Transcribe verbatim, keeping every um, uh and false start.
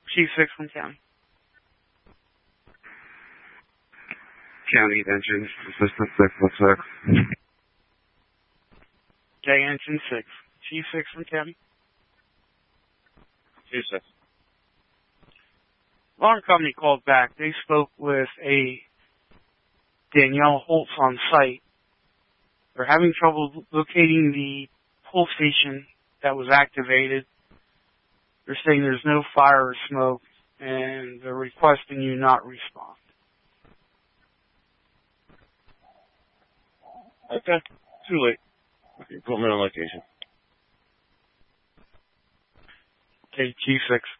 Chief six from county. County engine, assistant six one six. Okay, engine six. Chief six from county. Chief six. Alarm company called back. They spoke with a Danielle Holtz on site. They're having trouble locating the pull station that was activated. They're saying there's no fire or smoke, and they're requesting you not respond. Okay, too late. Okay, put me on location. Okay, Chief six.